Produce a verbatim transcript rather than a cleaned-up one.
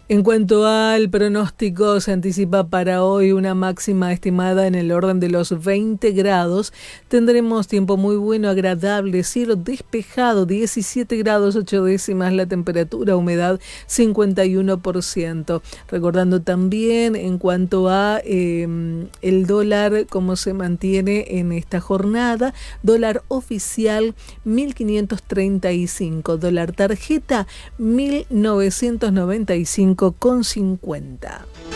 En cuanto al pronóstico, se anticipa para hoy una máxima estimada en el orden de los veinte grados. Tendremos tiempo muy bueno, agradable, cielo despejado, diecisiete grados ocho décimas la temperatura, humedad cincuenta y uno por ciento. Recordando también en cuanto a eh, el dólar, cómo se mantiene en esta jornada. Dólar oficial mil quinientos treinta y cinco, dólar tarjeta mil novecientos noventa y cinco con cincuenta.